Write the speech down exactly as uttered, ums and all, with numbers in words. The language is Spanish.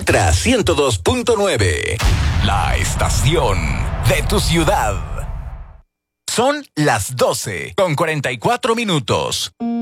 Ultra ciento dos punto nueve. La estación de tu ciudad. Son las doce con cuarenta y cuatro minutos.